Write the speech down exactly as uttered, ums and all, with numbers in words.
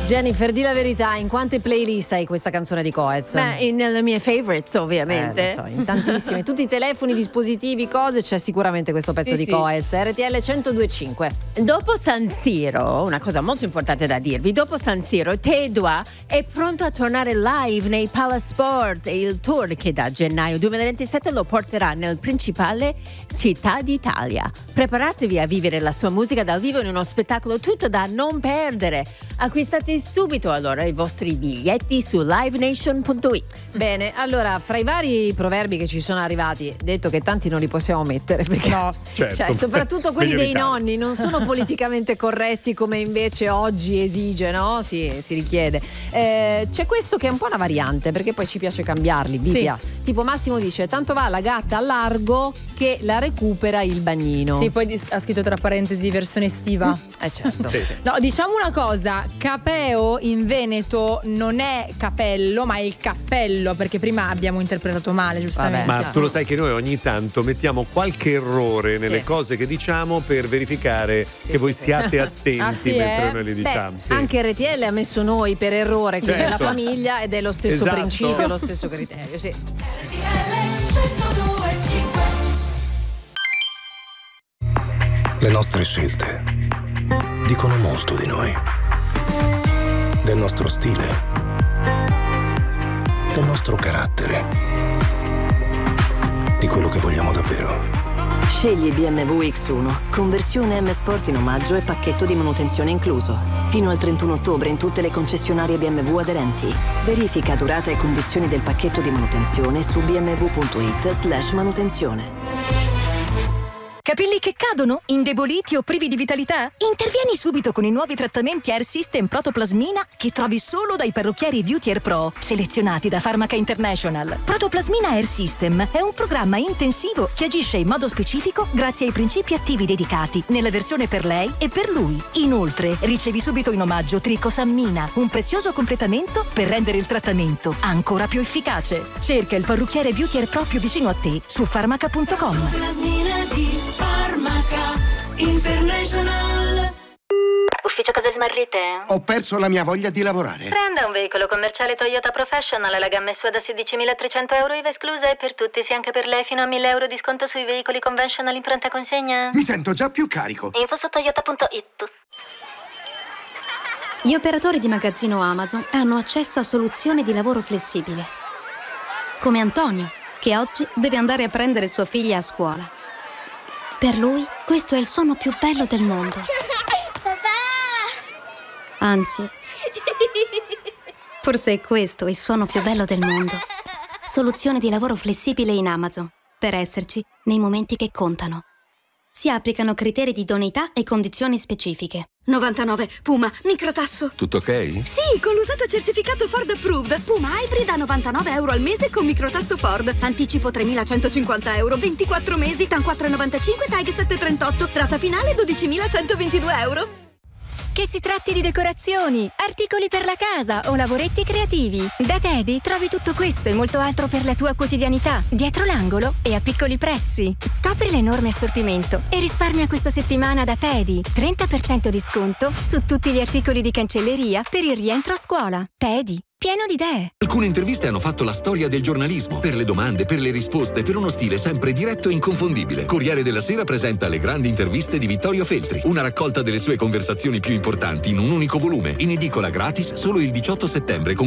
Jennifer, di la verità, in quante playlist hai questa canzone di Coez? Beh, nelle mie favorites ovviamente. Eh, lo so, in tantissimi, tutti i telefoni, dispositivi, cose, c'è sicuramente questo pezzo sì, di sì. Coez. R T L centodue e cinque. Dopo San Siro, una cosa molto importante da dirvi, dopo San Siro, Tedua è pronto a tornare live nei Palasport e il tour che da gennaio duemilaventisette lo porterà nel principale città d'Italia. Preparatevi a vivere la sua musica dal vivo in uno spettacolo tutto da non perdere. Acquistate subito allora i vostri biglietti su live nation punto it. Bene, allora, fra i vari proverbi che ci sono arrivati, detto che tanti non li possiamo mettere perché No, certo. cioè, soprattutto quelli Meglio dei evitare. nonni non sono politicamente corretti come invece oggi esige, no? Si, si richiede. Eh, c'è questo che è un po' una variante, perché poi ci piace cambiarli, Bibbia. Tipo Massimo dice: tanto va la gatta a largo che la recupera il bagnino. Sì, poi dis- ha scritto tra parentesi versione estiva. Eh certo. Sì. No, diciamo una cosa, capeo in Veneto non è capello, ma è il cappello, perché prima abbiamo interpretato male, giustamente. Vabbè. Ma tu lo sai che noi ogni tanto mettiamo qualche errore nelle Sì. cose che diciamo per verificare Sì, che sì, voi sì. siate attenti Ah, sì, mentre eh? noi li Beh, diciamo. Sì. anche R T L ha messo noi per errore, quindi Certo. la famiglia, ed è lo stesso Esatto. principio, lo stesso criterio, sì. Le nostre scelte dicono molto di noi, del nostro stile, del nostro carattere, di quello che vogliamo davvero. Scegli B M W X uno, conversione M Sport in omaggio e pacchetto di manutenzione incluso. Fino al trentuno ottobre in tutte le concessionarie B M W aderenti. Verifica durata e condizioni del pacchetto di manutenzione su bmw.it slash manutenzione. Capelli che cadono? Indeboliti o privi di vitalità? Intervieni subito con i nuovi trattamenti Air System Protoplasmina che trovi solo dai parrucchieri Beauty Air Pro, selezionati da Pharmaca International. Protoplasmina Air System è un programma intensivo che agisce in modo specifico grazie ai principi attivi dedicati nella versione per lei e per lui. Inoltre, ricevi subito in omaggio Tricosammina, un prezioso completamento per rendere il trattamento ancora più efficace. Cerca il parrucchiere Beauty Air Pro più vicino a te su pharmaca punto com. Pharmaca International. Ufficio case smarrite? Ho perso la mia voglia di lavorare. Prenda un veicolo commerciale Toyota Professional, la gamma S U A da sedicimilatrecento euro I V A esclusa e per tutti, sì anche per lei, fino a mille euro di sconto sui veicoli conventional in pronta consegna. Mi sento già più carico. Info su toyota punto it. Gli operatori di magazzino Amazon hanno accesso a soluzioni di lavoro flessibile. Come Antonio, che oggi deve andare a prendere sua figlia a scuola. Per lui, questo è il suono più bello del mondo. Papà! Anzi, forse è questo il suono più bello del mondo. Soluzione di lavoro flessibile in Amazon, per esserci nei momenti che contano. Si applicano criteri di idoneità e condizioni specifiche. novantanove Puma, microtasso. Tutto ok? Sì, con l'usato certificato Ford Approved. Puma Hybrid a novantanove euro al mese con microtasso Ford. Anticipo tremilacentocinquanta euro, ventiquattro mesi, T A N quattro virgola novantacinque, T A G settecentotrentotto, rata finale dodicimilacentoventidue euro. Che si tratti di decorazioni, articoli per la casa o lavoretti creativi, da Teddy trovi tutto questo e molto altro per la tua quotidianità, dietro l'angolo e a piccoli prezzi. Scopri l'enorme assortimento e risparmia questa settimana da Teddy. trenta per cento di sconto su tutti gli articoli di cancelleria per il rientro a scuola. Teddy, pieno di idee. Alcune interviste hanno fatto la storia del giornalismo, per le domande, per le risposte, per uno stile sempre diretto e inconfondibile. Corriere della Sera presenta le grandi interviste di Vittorio Feltri, una raccolta delle sue conversazioni più importanti in un unico volume, in edicola gratis solo il diciotto settembre con